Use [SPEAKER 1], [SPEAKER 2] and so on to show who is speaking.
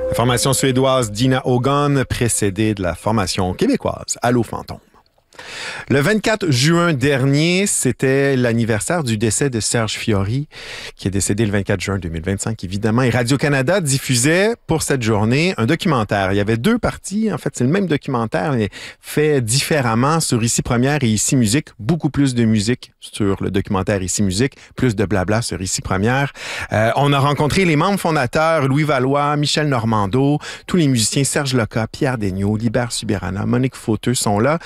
[SPEAKER 1] La formation suédoise Dina Hogan, précédée de la formation québécoise Allô Fantôme. Le 24 juin dernier, c'était l'anniversaire du décès de Serge Fiori, qui est décédé le 24 juin 2025, évidemment. Et Radio-Canada diffusait pour cette journée un documentaire. Il y avait deux parties. En fait, c'est le même documentaire, mais fait différemment sur Ici Première et Ici Musique. Beaucoup plus de musique sur le documentaire Ici Musique, plus de blabla sur Ici Première. On a rencontré les membres fondateurs, Louis Valois, Michel Normando, tous les musiciens, Serge Loca, Pierre Degnaud, Libert Subirana, Monique Fauteux sont là.